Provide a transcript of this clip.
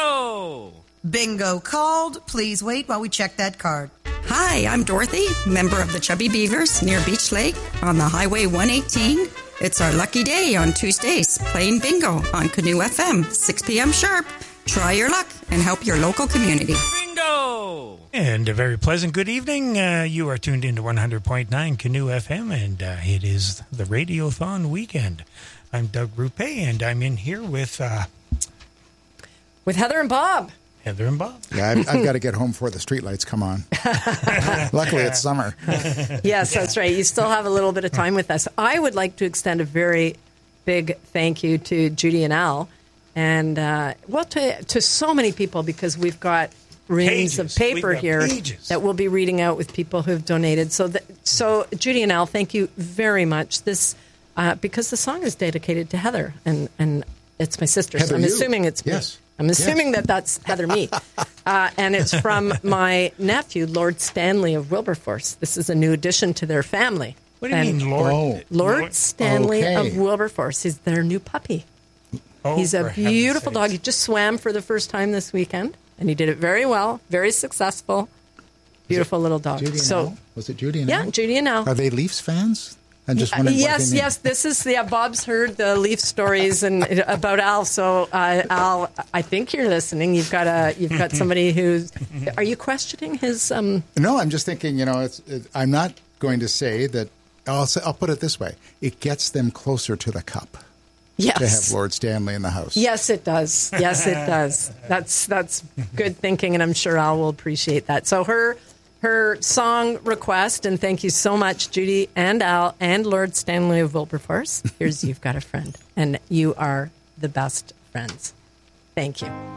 Bingo! Bingo called. Please wait while we check that card. Hi, I'm Dorothy, member of the Chubby Beavers near Beach Lake on the Highway 118. It's our lucky day on Tuesdays, playing bingo on Canoe FM, 6 p.m. sharp. Try your luck and help your local community. Bingo! And a very pleasant good evening. You are tuned into 100.9 Canoe FM, and it is the Radiothon weekend. I'm Doug Rupe, and I'm in here with Heather and Bob. Heather and Bob. Yeah, I've got to get home before the streetlights come on. Luckily, it's summer. Yes, that's right. You still have a little bit of time with us. I would like to extend a very big thank you to Judy and Al, and to so many people, because we've got reams of paper here that we'll be reading out with people who've donated. So Judy and Al, thank you very much. This because the song is dedicated to Heather, and it's my sister. Heather, so I'm you. assuming it's yes. me. I'm assuming that's Heather me. And it's from my nephew, Lord Stanley of Wilberforce. This is a new addition to their family. What do you mean, Lord? Lord Stanley of Wilberforce. He's their new puppy. He's a beautiful dog. He just swam for the first time this weekend, and he did it very well, very successful. Beautiful little dog. Judy and Al? Was it Judy and Al? Yeah, Judy and Al. Are they Leafs fans? I'm just wondering. Yes. This is Bob's heard the Leaf stories and about Al. So Al, I think you're listening. You've got somebody who's. Are you questioning his? No, I'm just thinking. I'm not going to say that. I'll put it this way: it gets them closer to the cup. Yes. To have Lord Stanley in the house. Yes, it does. Yes, it does. That's good thinking, and I'm sure Al will appreciate that. So her song request, and thank you so much, Judy and Al and Lord Stanley of Wilberforce. Here's You've Got a Friend, and you are the best friends. Thank you.